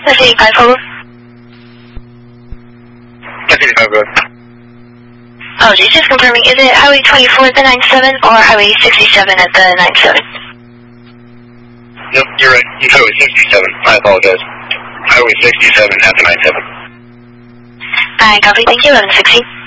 85, hold. 85, go ahead. Apologies, just confirming, is it Highway 24 at the 97 or Highway 67 at the 97? Nope, you're right. You Highway 67. I apologize. Highway 67 at the 97. I copy, thank you, 1160.